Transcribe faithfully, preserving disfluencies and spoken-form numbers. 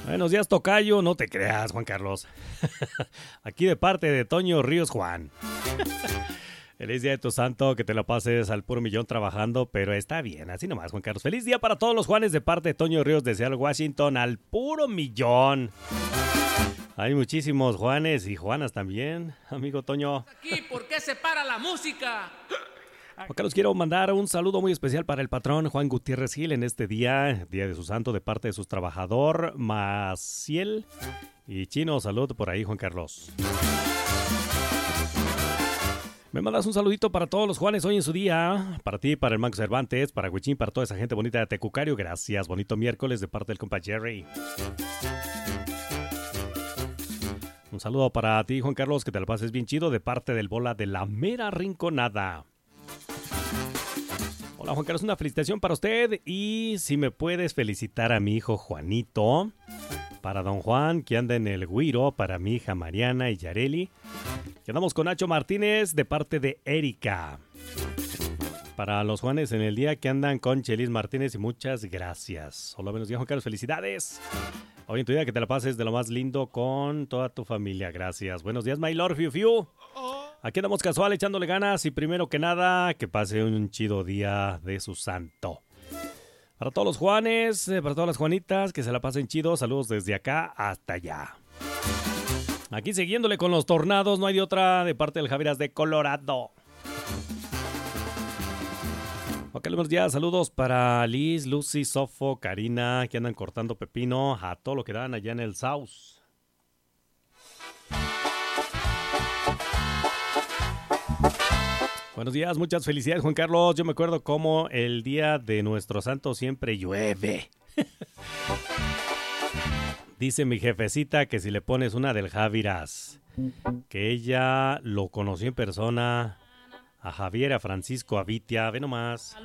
Buenos días, tocayo. No te creas, Juan Carlos. Aquí de parte de Toño Ríos Juan. Feliz día de tu santo, que te la pases al puro millón trabajando, pero está bien, así nomás, Juan Carlos. Feliz día para todos los Juanes de parte de Toño Ríos de Seattle, Washington, al puro millón. Hay muchísimos Juanes y Juanas también, amigo Toño. Aquí, ¿por qué se para la música? Juan Carlos, quiero mandar un saludo muy especial para el patrón Juan Gutiérrez Gil en este día, día de su santo, de parte de su trabajador Maciel y Chino. Salud por ahí, Juan Carlos. Me mandas un saludito para todos los Juanes hoy en su día. Para ti, para el Manco Cervantes, para Huichín, para toda esa gente bonita de Tecucario. Gracias, bonito miércoles de parte del compa Jerry. Un saludo para ti, Juan Carlos, que te lo pases bien chido de parte del Bola de la Mera Rinconada. Hola, Juan Carlos, una felicitación para usted. Y si me puedes felicitar a mi hijo Juanito. Para don Juan, que anda en el Guiro. Para mi hija Mariana y Yareli. Quedamos con Nacho Martínez de parte de Erika. Para los Juanes en el día, que andan con Chelis Martínez, y muchas gracias. Hola, buenos días, Juan Carlos, felicidades. Hoy en tu día, que te la pases de lo más lindo con toda tu familia, gracias. Buenos días, my lord, fiu fiu. Aquí andamos casual, echándole ganas, y primero que nada, que pase un chido día de su santo. Para todos los Juanes, para todas las Juanitas, que se la pasen chido, saludos desde acá hasta allá. Aquí siguiéndole con los tornados, no hay de otra, de parte del Javieras de Colorado. Ok, buenos días, saludos para Liz, Lucy, Sofo, Karina, que andan cortando pepino, a todo lo que dan allá en el South. Buenos días, muchas felicidades, Juan Carlos. Yo me acuerdo cómo el día de nuestro santo siempre llueve. Dice mi jefecita que si le pones una del Javiras, que ella lo conoció en persona, a Javier, a Francisco, a Vitia, ve nomás.